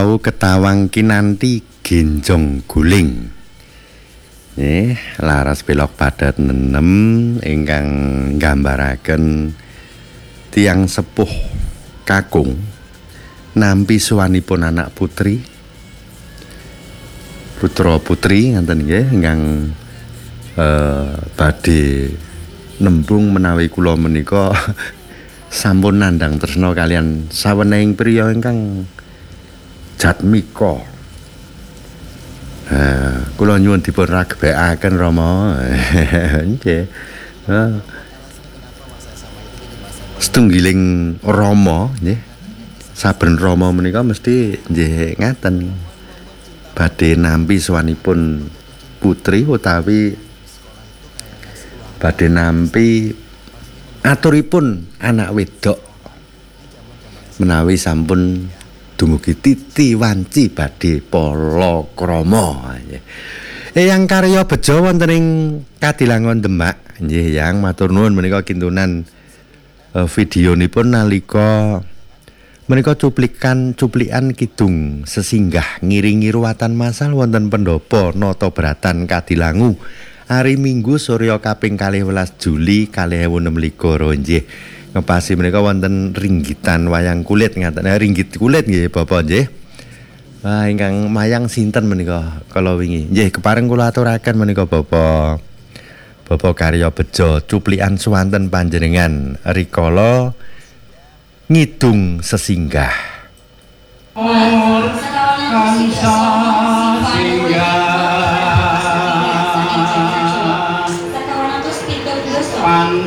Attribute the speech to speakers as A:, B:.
A: wau ketawang kinanti genjong guling. Laras belok padat 6 ingkang nggambaraken tiang sepuh kakung nampi suwanipun anak putri putra putri ngenten nggih ingkang badhe nembung menawi kula menika sampun nandhang tresna kalian sawenehing priya ingkang jatmika. Kula nyuwun dipun ragebekaken Rama. Nggih. Setunggiling Rama nggih. Saben Rama menika mesti nggih ngaten. Badhe nampi sowanipun putri utawi badhe nampi aturipun anak wedok menawi sampun dumugi titi wanci badhe palakrama. Eyang karya bejo wonten ing Kadilangon Demak nggih Yang matur nuwun menika kintunan videonipun nalika menika cuplikan kidung sesinggah ngiringi ruwatan masal wonten pendopo Nata Bratan Kadilangu hari Minggu Surya kaping 12 Juli 2026 nggih. Ngepasi menika wonten ringgitan wayang kulit ngaten ringgit kulit nggih Bapak nggih. Ingkang mayang sinten menika kala wingi. Nggih kepareng kula aturaken menika Bapak Karya Bejo cuplikan swanten panjenengan rikala ngidung sesinggah.